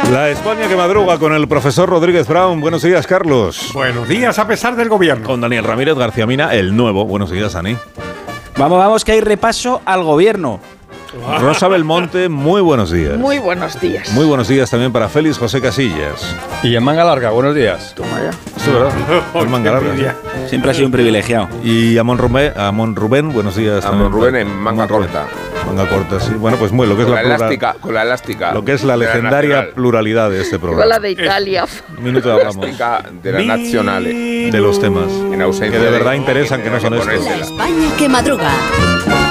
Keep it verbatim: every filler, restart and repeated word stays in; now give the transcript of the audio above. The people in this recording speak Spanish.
La España que madruga con el profesor Rodríguez Brown. Buenos días, Carlos. Buenos días, a pesar del gobierno. Con Daniel Ramírez García Mina, el nuevo. Buenos días, Dani. Vamos, vamos, que hay repaso al gobierno. Rosa Belmonte, muy buenos días. Muy buenos días. Muy buenos días también para Félix José Casillas. Y en manga larga, buenos días. Toma ya. Esto es verdad. El manga larga, sí. Siempre ha sido un privilegiado. Y Amon Rubén, Amon Rubén, buenos días. Amon Rubén en manga corta. Manga corta, sí. Bueno, pues muy lo que es con la, la plural, elástica, con la elástica. Lo que es la legendaria nacional. pluralidad de este programa. Igual la de Italia. Un minuto hablamos. Elástica de la nazionale. De los temas En ausencia que de verdad de- interesan, que no son que estos. ponérsela. La España que madruga.